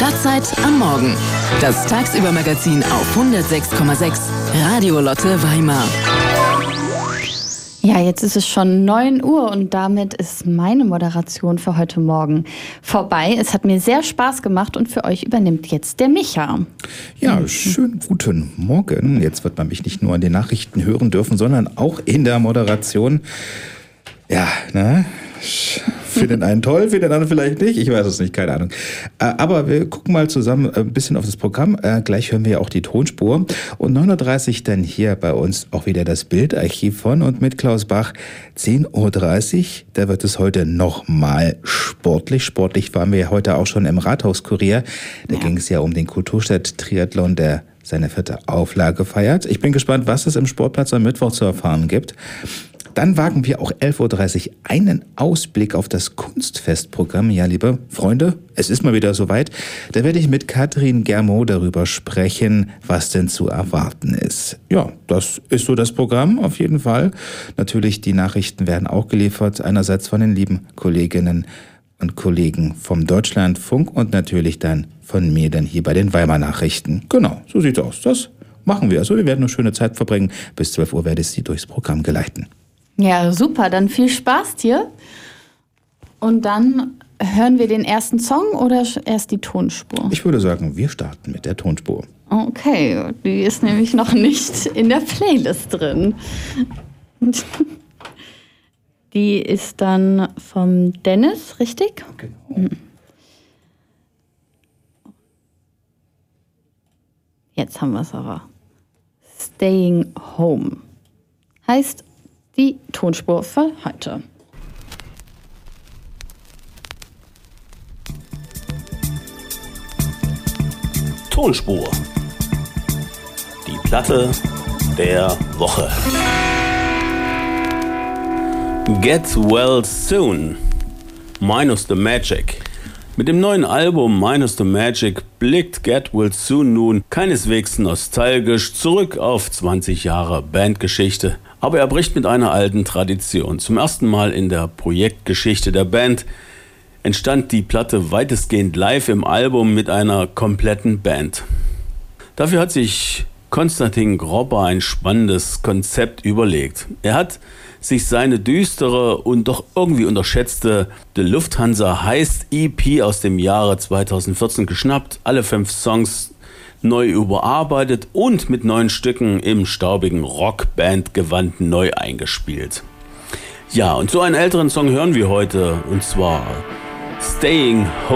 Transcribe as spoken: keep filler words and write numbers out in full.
Stadtzeit am Morgen. Das Tagsüber-Magazin auf hundertsechs Komma sechs Radio Lotte Weimar. Ja, jetzt ist es schon neun Uhr und damit ist meine Moderation für heute Morgen vorbei. Es hat mir sehr Spaß gemacht und für euch übernimmt jetzt der Micha. Ja, schönen guten Morgen. Jetzt wird man mich nicht nur an den Nachrichten hören dürfen, sondern auch in der Moderation. Ja, ne? Finden einen toll, finden anderen vielleicht nicht. Ich weiß es nicht, keine Ahnung. Aber wir gucken mal zusammen ein bisschen auf das Programm. Gleich hören wir ja auch die Tonspur. Und neun Uhr dreißig dann hier bei uns auch wieder das Bildarchiv von und mit Klaus Bach. zehn Uhr dreißig, da wird es heute nochmal sportlich. Sportlich waren wir ja heute auch schon im Rathauskurier. Da ja. ging es ja um den Kulturstadt-Triathlon, der seine vierte Auflage feiert. Ich bin gespannt, was es im Sportplatz am Mittwoch zu erfahren gibt. Dann wagen wir auch elf Uhr dreißig einen Ausblick auf das Kunstfestprogramm. Ja, liebe Freunde, es ist mal wieder soweit. Da werde ich mit Katrin Germo darüber sprechen, was denn zu erwarten ist. Ja, das ist so das Programm auf jeden Fall. Natürlich, die Nachrichten werden auch geliefert, einerseits von den lieben Kolleginnen und Kollegen vom Deutschlandfunk und natürlich dann von mir dann hier bei den Weimar Nachrichten. Genau, so sieht's aus. Das machen wir. Also wir werden eine schöne Zeit verbringen. Bis zwölf Uhr werde ich Sie durchs Programm geleiten. Ja, super. Dann viel Spaß dir. Und dann hören wir den ersten Song oder erst die Tonspur? Ich würde sagen, wir starten mit der Tonspur. Okay, die ist nämlich noch nicht in der Playlist drin. Die ist dann vom Dennis, richtig? Genau. Jetzt haben wir es aber. Staying Home heißt die Tonspur für heute. Tonspur. Die Platte der Woche. Get Well Soon. Minus the Magic. Mit dem neuen Album Minus the Magic blickt Get Well Soon nun keineswegs nostalgisch zurück auf zwanzig Jahre Bandgeschichte. Aber er bricht mit einer alten Tradition. Zum ersten Mal in der Projektgeschichte der Band entstand die Platte weitestgehend live im Album mit einer kompletten Band. Dafür hat sich Konstantin Gropper ein spannendes Konzept überlegt. Er hat sich seine düstere und doch irgendwie unterschätzte The Lufthansa heißt E P aus dem Jahre zweitausendvierzehn geschnappt, alle fünf Songs neu überarbeitet und mit neuen Stücken im staubigen Rockband-Gewand neu eingespielt. Ja, und so einen älteren Song hören wir heute, und zwar Staying Home.